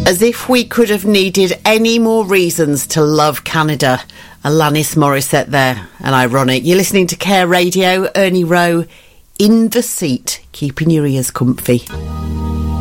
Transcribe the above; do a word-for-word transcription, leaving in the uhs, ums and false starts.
As if we could have needed any more reasons to love Canada. Alanis Morissette there, and ironic. You're listening to Care Radio, Ernie Rowe in the seat, keeping your ears comfy.